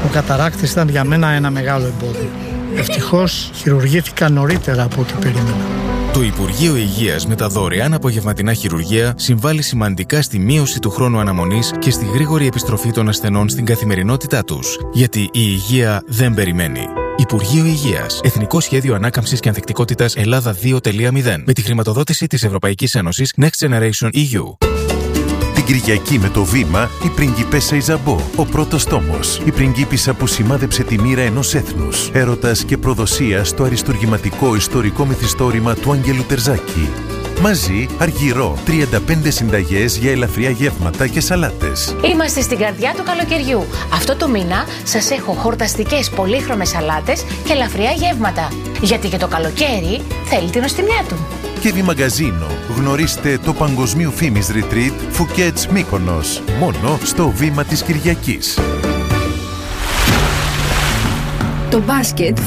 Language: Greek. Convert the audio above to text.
Ο καταράκτης ήταν για μένα ένα μεγάλο εμπόδιο. Ευτυχώς χειρουργήθηκα νωρίτερα από ό,τι περίμενα. Το Υπουργείο Υγείας με τα δωρεάν απογευματινά χειρουργεία συμβάλλει σημαντικά στη μείωση του χρόνου αναμονής και στη γρήγορη επιστροφή των ασθενών στην καθημερινότητά τους. Γιατί η υγεία δεν περιμένει. Υπουργείο Υγείας. Εθνικό Σχέδιο Ανάκαμψης και Ανθεκτικότητας Ελλάδα 2.0. Με τη χρηματοδότηση της Ευρωπαϊκής Ένωσης Next Generation EU. Την Κυριακή με το βήμα, η πριγκιπέσα Ιζαμπό, ο πρώτος τόμος. Η πριγκίπισσα που σημάδεψε τη μοίρα ενός έθνους. Έρωτας και προδοσία στο αριστουργηματικό ιστορικό μυθιστόρημα του Άγγελου Τερζάκη. Μαζί, αργυρό, 35 συνταγές για ελαφριά γεύματα και σαλάτες. Είμαστε στην καρδιά του καλοκαιριού. Αυτό το μήνα σας έχω χορταστικές πολύχρωμες σαλάτες και ελαφριά γεύματα. Γιατί και το καλοκαίρι θέλει την νοστιμιά του. Κέβι Μαγκαζίνο. Γνωρίστε το παγκοσμίου φήμης Retreat Φουκέτς Μύκονος. Μόνο στο βήμα της Κυριακής. Το μπάσκετ